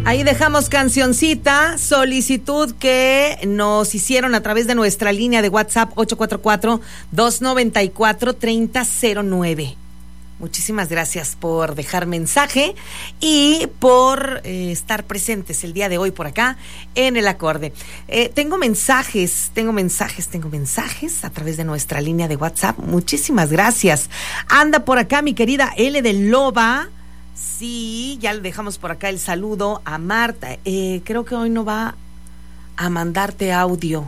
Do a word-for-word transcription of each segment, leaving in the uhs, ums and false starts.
Ahí dejamos cancioncita, solicitud que nos hicieron a través de nuestra línea de WhatsApp ocho cuatro cuatro, dos nueve cuatro, tres cero cero nueve. Muchísimas gracias por dejar mensaje y por eh, estar presentes el día de hoy por acá en El Acorde. Eh, tengo mensajes, tengo mensajes, tengo mensajes a través de nuestra línea de WhatsApp. Muchísimas gracias. Anda por acá mi querida L de Loba. Sí, ya le dejamos por acá el saludo a Marta. Eh, creo que hoy no va a mandarte audio.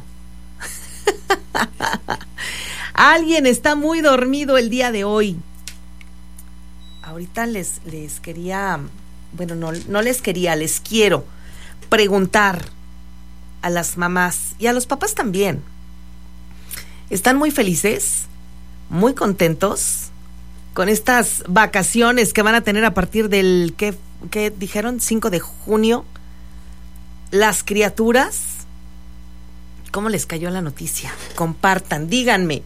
Alguien está muy dormido el día de hoy. Ahorita les, les quería, bueno, no, no les quería, les quiero preguntar a las mamás y a los papás también. ¿Están muy felices? ¿Muy contentos con estas vacaciones que van a tener a partir del, ¿qué, qué dijeron? cinco de junio. Las criaturas, ¿cómo les cayó la noticia? Compartan, díganme.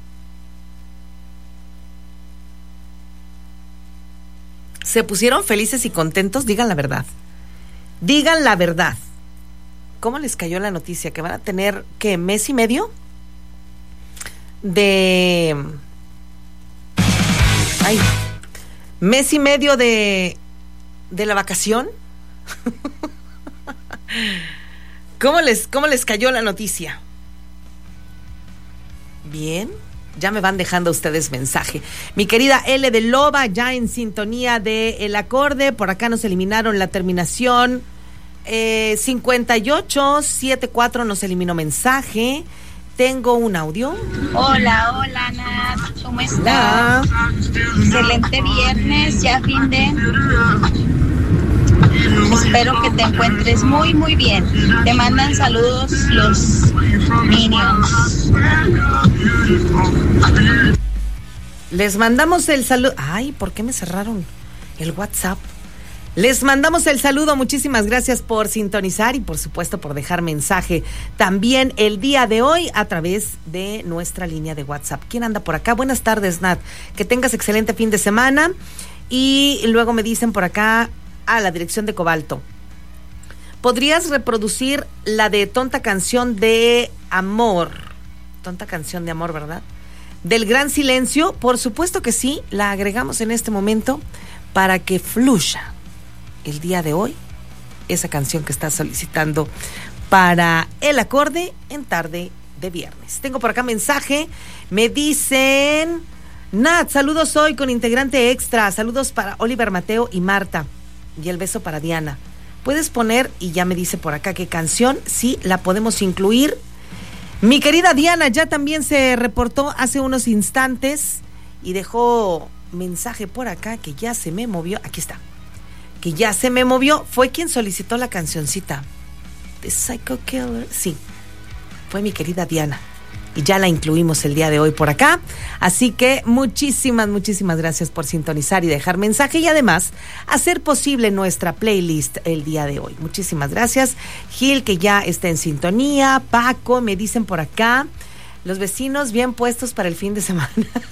¿Se pusieron felices y contentos? Digan la verdad. Digan la verdad. ¿Cómo les cayó la noticia? Que van a tener, ¿qué? ¿Mes y medio? De... Ay, mes y medio de, de la vacación. ¿Cómo les, cómo les cayó la noticia? Bien, ya me van dejando ustedes mensaje. Mi querida L de Loba, ya en sintonía de El Acorde. Por acá nos eliminaron la terminación eh, cincuenta y ocho setenta y cuatro, nos eliminó mensaje. Tengo un audio. Hola, hola, Nat. ¿Cómo estás? Hola. Excelente viernes, ya fin de... Espero que te encuentres muy, muy bien. Te mandan saludos los Minions. Les mandamos el saludo. Ay, ¿por qué me cerraron el WhatsApp? Les mandamos el saludo, muchísimas gracias por sintonizar y por supuesto por dejar mensaje también el día de hoy a través de nuestra línea de WhatsApp. ¿Quién anda por acá? Buenas tardes, Nat. Que tengas excelente fin de semana. Y luego me dicen por acá a la dirección de Cobalto. ¿Podrías reproducir la de Tonta Canción de Amor? Tonta Canción de Amor, ¿verdad? Del Gran Silencio, por supuesto que sí, la agregamos en este momento para que fluya el día de hoy esa canción que está solicitando para El Acorde en tarde de viernes. Tengo por acá mensaje, me dicen: Nat, saludos hoy con integrante extra, saludos para Oliver, Mateo y Marta, y el beso para Diana. Puedes poner, y ya me dice por acá qué canción, sí, la podemos incluir. Mi querida Diana ya también se reportó hace unos instantes y dejó mensaje por acá que ya se me movió, aquí está, que ya se me movió, fue quien solicitó la cancioncita de Psycho Killer, sí, fue mi querida Diana, y ya la incluimos el día de hoy por acá, así que muchísimas, muchísimas gracias por sintonizar y dejar mensaje y además hacer posible nuestra playlist el día de hoy. Muchísimas gracias, Gil, que ya está en sintonía, Paco, me dicen por acá, los vecinos bien puestos para el fin de semana.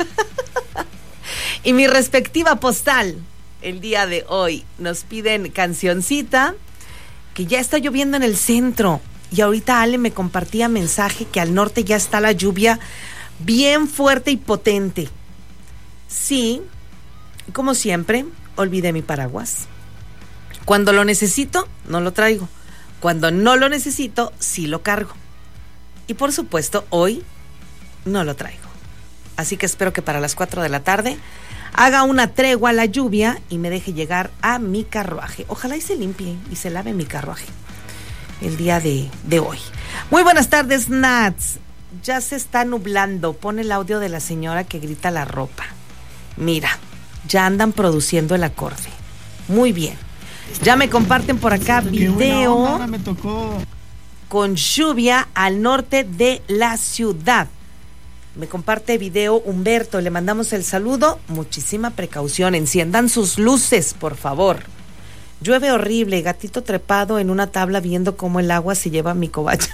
Y mi respectiva postal el día de hoy, nos piden cancioncita, que ya está lloviendo en el centro. Y ahorita Ale me compartía mensaje que al norte ya está la lluvia bien fuerte y potente. Sí, como siempre, olvidé mi paraguas. Cuando lo necesito, no lo traigo. Cuando no lo necesito, sí lo cargo. Y por supuesto, hoy no lo traigo. Así que espero que para las cuatro de la tarde haga una tregua a la lluvia y me deje llegar a mi carruaje. Ojalá y se limpie y se lave mi carruaje el día de, de hoy. Muy buenas tardes, Nats. Ya se está nublando. Pone el audio de la señora que grita la ropa. Mira, ya andan produciendo El Acorde. Muy bien. Ya me comparten por acá video con lluvia al norte de la ciudad. Me comparte video Humberto, le mandamos el saludo. Muchísima precaución, enciendan sus luces, por favor. Llueve horrible, gatito trepado en una tabla viendo cómo el agua se lleva a mi covacha.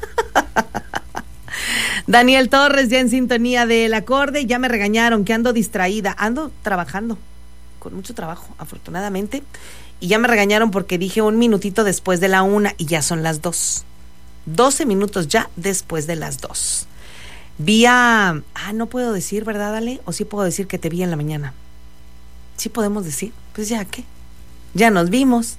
Daniel Torres, ya en sintonía del Acorde. Ya me regañaron que ando distraída. Ando trabajando, con mucho trabajo, afortunadamente. Y ya me regañaron porque dije un minutito después de la una y ya son las dos. doce minutos ya después de las dos. Vi a... Ah, no puedo decir, ¿verdad, Ale? ¿O sí puedo decir que te vi en la mañana? ¿Sí podemos decir? Pues ya, ¿qué? Ya nos vimos.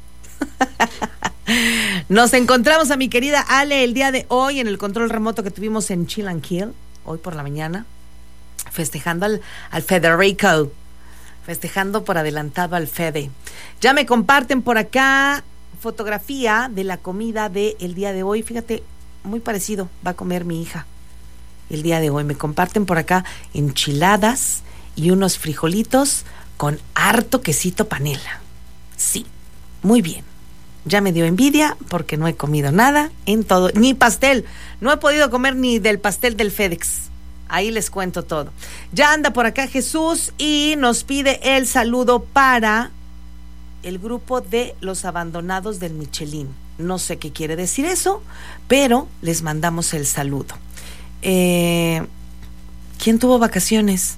Nos encontramos a mi querida Ale el día de hoy en el control remoto que tuvimos en Chill and Kill, hoy por la mañana, festejando al, al Federico, festejando por adelantado al Fede. Ya me comparten por acá fotografía de la comida del día de hoy. Fíjate, muy parecido va a comer mi hija el día de hoy. Me comparten por acá enchiladas y unos frijolitos con harto quesito panela. Sí, muy bien. Ya me dio envidia porque no he comido nada en todo, ni pastel. No he podido comer ni del pastel del FedEx. Ahí les cuento todo. Ya anda por acá Jesús y nos pide el saludo para el grupo de los abandonados del Michelin. No sé qué quiere decir eso, pero les mandamos el saludo. Eh, ¿Quién tuvo vacaciones?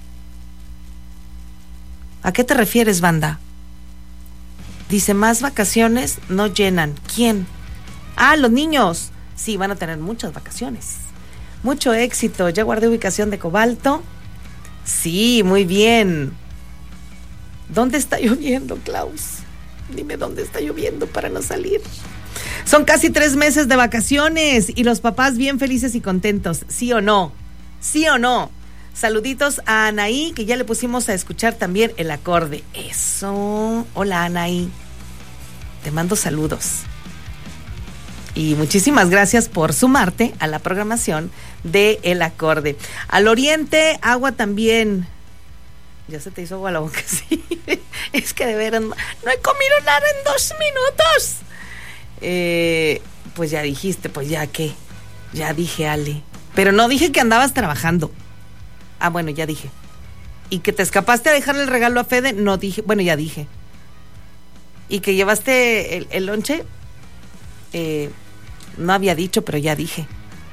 ¿A qué te refieres, banda? Dice, más vacaciones no llenan. ¿Quién? Ah, los niños. Sí, van a tener muchas vacaciones. Mucho éxito. Ya guardé ubicación de Cobalto. Sí, muy bien. ¿Dónde está lloviendo, Klaus? Dime dónde está lloviendo para no salir. Son casi tres meses de vacaciones y los papás bien felices y contentos. ¿Sí o no? ¿Sí o no? Saluditos a Anaí, que ya le pusimos a escuchar también el acorde. Eso. Hola, Anaí. Te mando saludos. Y muchísimas gracias por sumarte a la programación de El Acorde. Al oriente, agua también. Ya se te hizo agua la boca, sí. Es que de veras no, no he comido nada en dos minutos. Eh, pues ya dijiste, pues ya qué. Ya dije, Ale. Pero no dije que andabas trabajando. Ah, bueno, ya dije. ¿Y que te escapaste a dejarle el regalo a Fede? No dije, bueno, ya dije. ¿Y que llevaste el, el lonche? Eh, no había dicho, pero ya dije.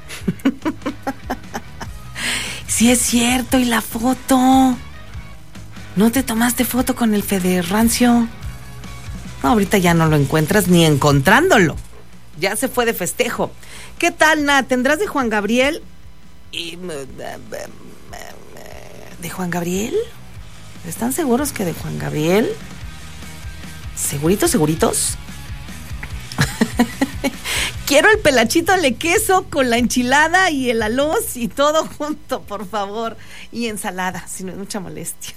Sí es cierto, y la foto. ¿No te tomaste foto con el Fede Rancio? No, ahorita ya no lo encuentras ni encontrándolo. Ya se fue de festejo. ¿Qué tal, Nat? ¿Tendrás de Juan Gabriel? Y... ¿De Juan Gabriel? ¿Están seguros que de Juan Gabriel? ¿Seguritos, seguritos? Quiero el pelachito de queso con la enchilada y el aloz y todo junto, por favor. Y ensalada, si no es mucha molestia.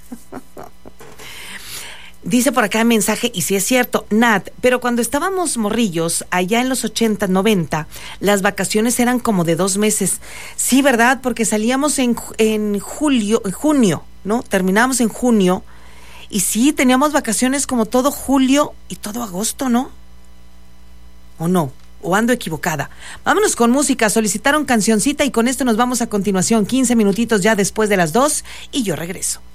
Dice por acá el mensaje, y sí es cierto, Nat, pero cuando estábamos morrillos, allá en los ochenta, noventa, las vacaciones eran como de dos meses. Sí, ¿verdad? Porque salíamos en, en julio, en junio, ¿no? Terminábamos en junio, y sí, teníamos vacaciones como todo julio y todo agosto, ¿no? ¿O no? ¿O ando equivocada? Vámonos con música, solicitaron cancioncita y con esto nos vamos a continuación, quince minutitos ya después de las dos, y yo regreso.